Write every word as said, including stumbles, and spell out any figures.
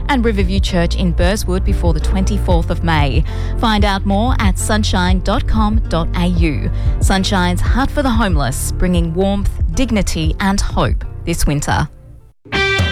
and Riverview Church in Burswood before the twenty-fourth of May. Find out more at sunshine dot com dot a u. Sunshine's Hut for the Homeless, bringing warmth, dignity and hope this winter.